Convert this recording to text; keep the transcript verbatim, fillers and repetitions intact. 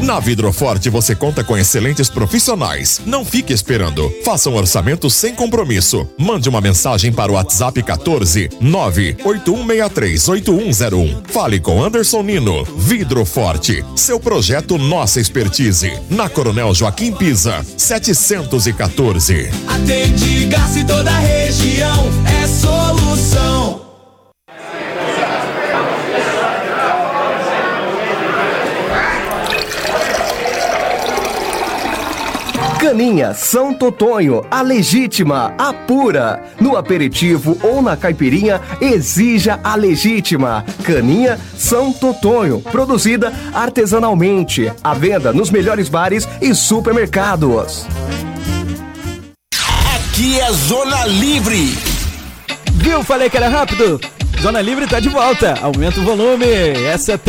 Na Vidroforte você conta com excelentes profissionais. Não fique esperando. Faça um orçamento sem compromisso. Mande uma mensagem para o WhatsApp quatorze nove oito um seis três oito um zero um. Fale com Anderson Nino. Vidroforte. Seu projeto, nossa expertise. Na Coronel Joaquim Pisa, setecentos e quatorze. Atende Garça e toda a região. É solução. Caninha São Totonho, a legítima, a pura. No aperitivo ou na caipirinha, exija a legítima. Caninha São Totonho, produzida artesanalmente. À venda nos melhores bares e supermercados. Aqui é Zona Livre. Viu? Falei que era rápido. Zona Livre tá de volta. Aumenta o volume. Essa é